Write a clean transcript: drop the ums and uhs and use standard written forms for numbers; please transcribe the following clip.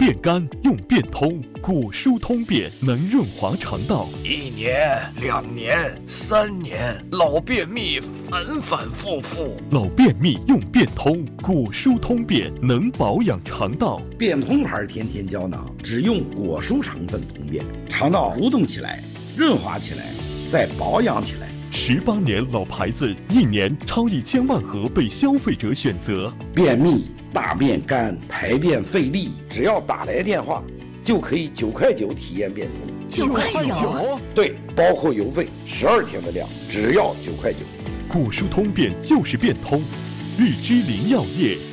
变肝用变通，果蔬通便能润滑肠道。 1年、2年、3年，老便秘反反复复。 老便秘用变通，果蔬通便能保养肠道。 变通牌天天胶囊只用果蔬成分通便，肠道蠕动起来，润滑起来，再保养起来。 18年老牌子，1年超1000万盒被消费者选择。 便秘、大便干、排便费力，只要打来电话，就可以9块9体验变通。 9块9？ 对，包括邮费，12天的量，只要9块9。 果蔬通便就是变通，日之灵药业。